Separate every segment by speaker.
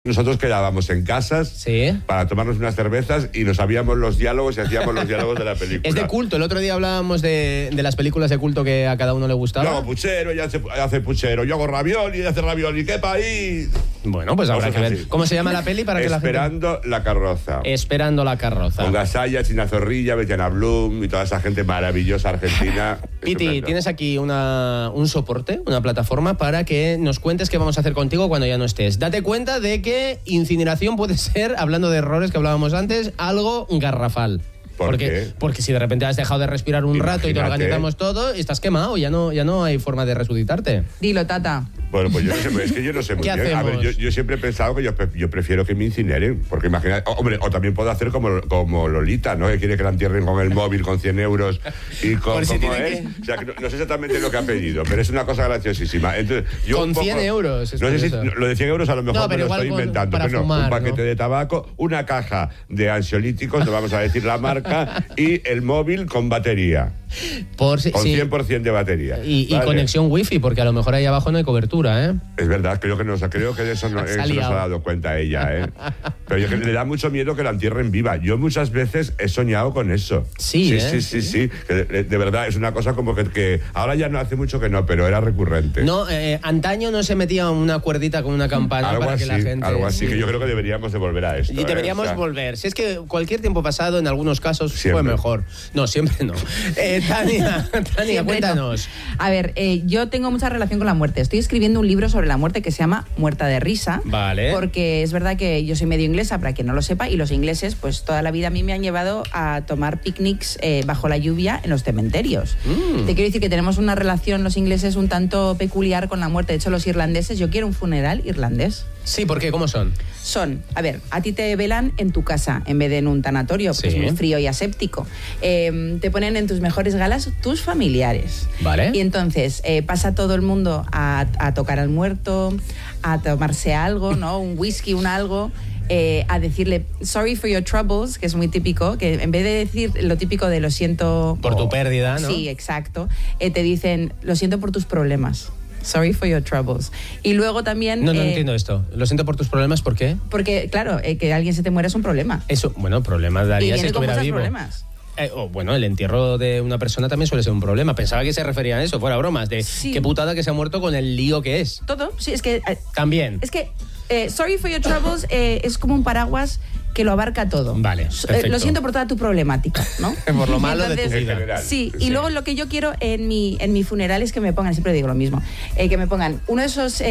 Speaker 1: Nosotros quedábamos en casas para tomarnos unas cervezas y nos sabíamos los diálogos y hacíamos los diálogos de la película.
Speaker 2: Es de culto. El otro día hablábamos de las películas de culto que a cada uno le gustaba.
Speaker 1: Yo hago puchero, ella hace puchero. Yo hago ravioli, ella hace ravioli. ¡Qué país!
Speaker 2: Bueno, pues habrá que ver.
Speaker 1: Así.
Speaker 2: ¿Cómo se llama la peli para que la gente...
Speaker 1: Esperando la carroza.
Speaker 2: Esperando la carroza.
Speaker 1: Con Gasalla, China Zorrilla, Betiana Blum y toda esa gente maravillosa argentina.
Speaker 2: Piti, tienes aquí un soporte, una plataforma para que nos cuentes qué vamos a hacer contigo cuando ya no estés. Date cuenta de que incineración puede ser, hablando de errores que hablábamos antes, algo garrafal.
Speaker 1: ¿Por qué?
Speaker 2: Porque si de repente has dejado de respirar un rato y te organizamos todo, estás quemado, ya no hay forma de resucitarte.
Speaker 3: Dilo, Tata.
Speaker 1: Bueno, pues yo no sé, es que yo no sé muy bien.
Speaker 2: Hacemos?
Speaker 1: A ver, yo siempre he pensado que yo prefiero que me incineren, porque imagina, hombre, o también puedo hacer como Lolita, ¿no? Que quiere que la entierren con el móvil, con 100 euros y con...
Speaker 2: Si
Speaker 1: ¿cómo es? O sea, que no sé exactamente lo que ha pedido, pero es una cosa graciosísima. Entonces, yo
Speaker 2: con 100 euros.
Speaker 1: No sé si lo de 100 euros a lo mejor me lo estoy inventando, pero
Speaker 2: fumar,
Speaker 1: un paquete de tabaco, una caja de ansiolíticos, no vamos a decir la marca, y el móvil con batería. Con 100% de batería.
Speaker 2: Y conexión wifi, porque a lo mejor ahí abajo no hay cobertura, ¿eh?
Speaker 1: Es verdad, creo que de eso no se ha dado cuenta ella, ¿eh? Pero yo que le da mucho miedo que la entierren viva. Yo muchas veces he soñado con eso.
Speaker 2: Sí.
Speaker 1: Que de verdad, es una cosa como que ahora ya no hace mucho que no, pero era recurrente.
Speaker 2: No, antaño no se metía una cuerdita con una campana
Speaker 1: algo
Speaker 2: para
Speaker 1: así,
Speaker 2: que la gente...
Speaker 1: Algo así, que yo creo que deberíamos de volver a esto.
Speaker 2: Y deberíamos volver. Si es que cualquier tiempo pasado, en algunos casos, fue mejor. No, siempre no. Tania, cuéntanos.
Speaker 3: No. A ver, yo tengo mucha relación con la muerte. Estoy escribiendo un libro sobre la muerte que se llama Muerta de risa.
Speaker 2: Vale.
Speaker 3: Porque es verdad que yo soy medio inglesa, para quien no lo sepa, y los ingleses, pues toda la vida a mí me han llevado a tomar picnics bajo la lluvia en los cementerios. Te quiero decir que tenemos una relación, los ingleses, un tanto peculiar con la muerte. De hecho, los irlandeses, yo quiero un funeral irlandés.
Speaker 2: Sí, ¿por qué? ¿Cómo son?
Speaker 3: A ver, a ti te velan en tu casa en vez de en un tanatorio, porque es muy frío y aséptico. Te ponen en tus mejores galas tus familiares.
Speaker 2: Vale.
Speaker 3: Y entonces pasa todo el mundo a tocar al muerto, a tomarse algo, ¿no? Un whisky, un algo. A decirle sorry for your troubles, que es muy típico, que en vez de decir lo típico de lo siento...
Speaker 2: Por tu pérdida, ¿no?
Speaker 3: Sí, exacto. Te dicen lo siento por tus problemas. Sorry for your troubles. Y luego también...
Speaker 2: No entiendo esto. Lo siento por tus problemas, ¿por qué?
Speaker 3: Porque, claro, que alguien se te muera es un problema.
Speaker 2: Eso, bueno, problemas daría si estuviera vivo.
Speaker 3: Problemas.
Speaker 2: Bueno, el entierro de una persona también suele ser un problema. Pensaba que se refería a eso, fuera bromas, de qué putada que se ha muerto con el lío que es.
Speaker 3: Todo, sí, es que...
Speaker 2: También.
Speaker 3: Es que sorry for your troubles es como un paraguas que lo abarca todo.
Speaker 2: Vale, perfecto.
Speaker 3: Lo siento por toda tu problemática, ¿no?
Speaker 2: Por lo malo de tu vida.
Speaker 1: General,
Speaker 3: sí, y luego lo que yo quiero en mi funeral es que me pongan, siempre digo lo mismo, que me pongan uno de esos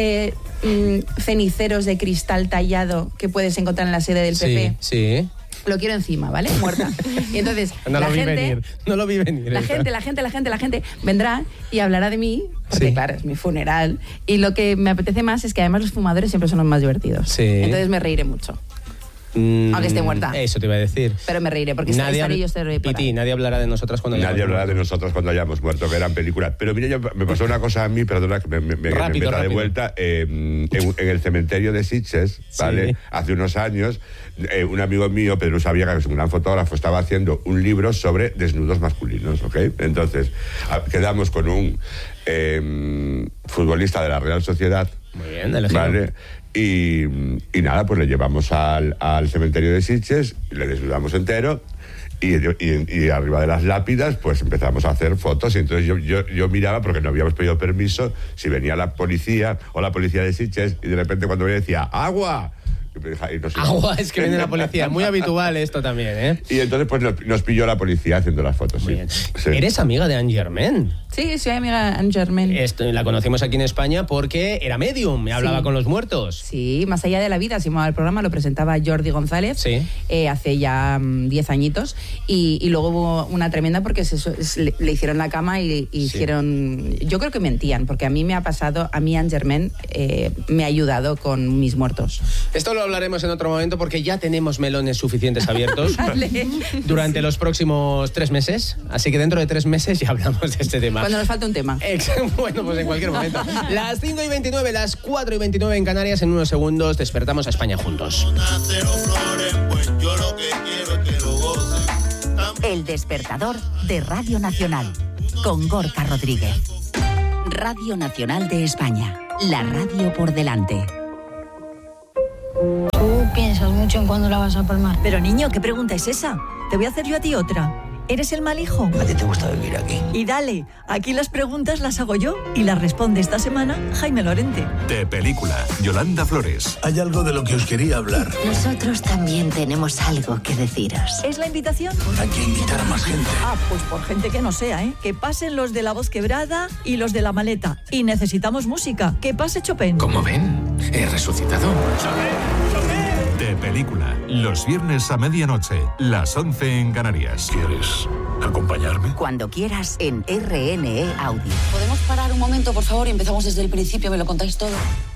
Speaker 3: ceniceros de cristal tallado que puedes encontrar en la sede del PP.
Speaker 2: Sí.
Speaker 3: Lo quiero encima, ¿vale? Muerta. Y entonces
Speaker 2: No lo vi venir.
Speaker 3: La gente vendrá y hablará de mí, porque claro, es mi funeral. Y lo que me apetece más es que además los fumadores siempre son los más divertidos.
Speaker 2: Sí.
Speaker 3: Entonces me reiré mucho. Aunque esté muerta.
Speaker 2: Eso te iba a decir.
Speaker 3: Pero me reiré, porque estaré yo
Speaker 2: Piti, nadie hablará de nosotras cuando
Speaker 1: hayamos muerto, que eran películas. Pero mira, me pasó una cosa a mí, perdona que me meta de vuelta, en el cementerio de Sitges, ¿vale? Hace unos años, un amigo mío, Pedro Sabiaga, que es un gran fotógrafo, estaba haciendo un libro sobre desnudos masculinos, ¿ok? Entonces, quedamos con un futbolista de la Real Sociedad.
Speaker 2: Muy bien, elegido.
Speaker 1: ¿Vale? Y nada, pues le llevamos al cementerio de Sitges, le desnudamos entero y arriba de las lápidas pues empezamos a hacer fotos. Y entonces yo miraba, porque no habíamos pedido permiso, si venía la policía o la policía de Sitges, y de repente cuando me decía ¡agua!
Speaker 2: Agua, es que viene la policía. Muy habitual esto también, ¿eh?
Speaker 1: Y entonces pues nos pilló la policía haciendo las fotos.
Speaker 2: Muy bien. ¿Eres amiga de Anne Germain?
Speaker 3: Sí, soy amiga de Anne Germain.
Speaker 2: La conocimos aquí en España porque era medium, me hablaba con los muertos.
Speaker 3: Sí, Más allá de la vida, se llamaba el programa, lo presentaba Jordi González hace ya 10 añitos. Y luego hubo una tremenda porque le hicieron la cama y hicieron... Yo creo que mentían, porque a mí me ha pasado, a mí Anne Germain me ha ayudado con mis muertos.
Speaker 2: Esto lo hablaremos en otro momento porque ya tenemos melones suficientes abiertos durante los próximos 3 meses. Así que dentro de 3 meses ya hablamos de este tema.
Speaker 3: Cuando nos falta un tema.
Speaker 2: Bueno, pues en cualquier momento. Las 5:29, las 4:29 en Canarias. En unos segundos despertamos a España juntos.
Speaker 4: El despertador de Radio Nacional con Gorka Rodríguez. Radio Nacional de España. La radio por delante.
Speaker 5: mucho en cuándo la vas a palmar.
Speaker 6: Pero niño, ¿qué pregunta es esa? Te voy a hacer yo a ti otra. ¿Eres el mal hijo?
Speaker 7: ¿A ti te gusta vivir aquí?
Speaker 6: Y dale, aquí las preguntas las hago yo y las responde esta semana Jaime Lorente.
Speaker 8: De Película, Yolanda Flores.
Speaker 7: Hay algo de lo que os quería hablar.
Speaker 9: Nosotros también tenemos algo que deciros.
Speaker 6: ¿Es la invitación?
Speaker 7: Hay que invitar a más gente.
Speaker 6: Pues por gente que no sea, ¿eh? Que pasen los de la voz quebrada y los de la maleta. Y necesitamos música. Que pase Chopin.
Speaker 8: Como ven, he resucitado. De Película, los viernes a medianoche, las 11 en Canarias.
Speaker 7: ¿Quieres acompañarme?
Speaker 4: Cuando quieras en RNE Audio.
Speaker 10: ¿Podemos parar un momento, por favor? Y empezamos desde el principio, me lo contáis todo.